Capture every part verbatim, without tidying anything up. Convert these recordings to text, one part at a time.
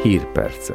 Hírpercek.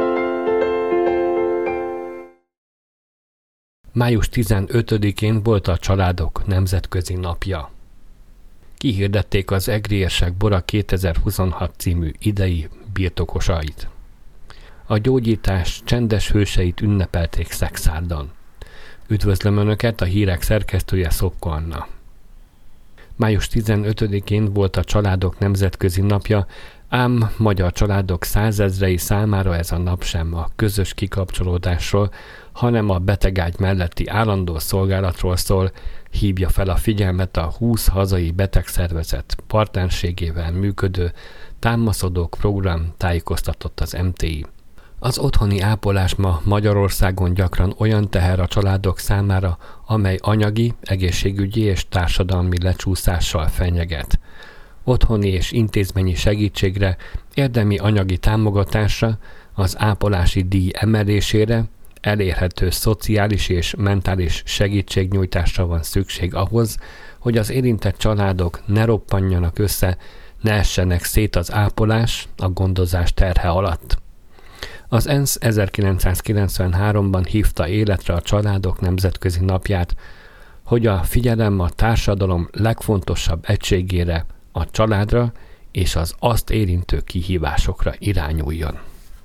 május tizenötödikén volt a Családok Nemzetközi Napja. Kihirdették az Egri Érsek Bora kétezer-huszonhat című idei birtokosait. A gyógyítás csendes hőseit ünnepelték Szexárdon. Üdvözlöm Önöket, a hírek szerkesztője Szopko Anna. május tizenötödikén volt a Családok Nemzetközi Napja, ám magyar családok százezrei számára ez a nap sem a közös kikapcsolódásról, hanem a betegágy melletti állandó szolgálatról szól, hívja fel a figyelmet a húsz hazai betegszervezet partnerségével működő Támaszodók program, tájékoztatott az em té i. Az otthoni ápolás ma Magyarországon gyakran olyan teher a családok számára, amely anyagi, egészségügyi és társadalmi lecsúszással fenyeget. Otthoni és intézményi segítségre, érdemi anyagi támogatásra, az ápolási díj emelésére, elérhető szociális és mentális segítségnyújtásra van szükség ahhoz, hogy az érintett családok ne roppanjanak össze, ne essenek szét az ápolás, a gondozás terhe alatt. Az ENSZ ezerkilencszázkilencvenháromban hívta életre a Családok Nemzetközi Napját, hogy a figyelem a társadalom legfontosabb egységére, a családra és az azt érintő kihívásokra irányuljon.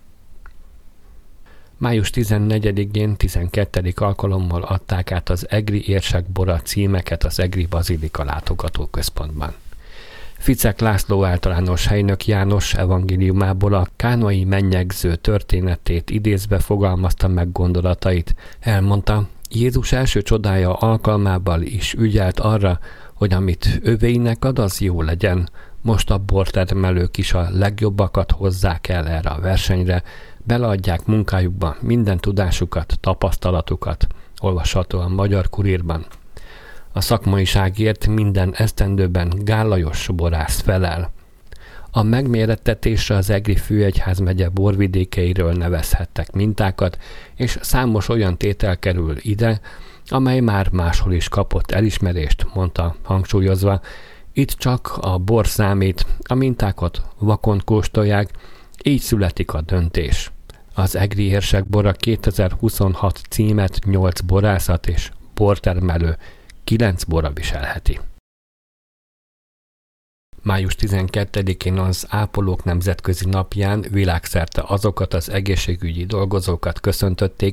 május tizennegyedikén tizenkettedik alkalommal adták át az Egri Érsek Bora címeket az Egri Bazilika látogatóközpontban. Ficek László általános helynök János evangéliumából a kánai mennyegző történetét idézve fogalmazta meg gondolatait. Elmondta, Jézus első csodája alkalmával is ügyelt arra, hogy amit övéinek ad, az jó legyen. Most a bortermelők is a legjobbakat hozzák el erre a versenyre, beleadják munkájukba minden tudásukat, tapasztalatukat, olvasható a Magyar Kurírban. A szakmaiságért minden esztendőben Gál Lajos borász felel. A megmérettetésre az Egri főegyházmegye borvidékeiről nevezhettek mintákat, és számos olyan tétel kerül ide, amely már máshol is kapott elismerést, mondta hangsúlyozva. Itt csak a bor számít, a mintákat vakon kóstolják, így születik a döntés. Az Egri Érsek Bora kétezer-huszonhat címet nyolc borászat és bortermelő, kilenc bora viselheti. május tizenkettedikén az Ápolók Nemzetközi Napján világszerte azokat az egészségügyi dolgozókat köszöntötték,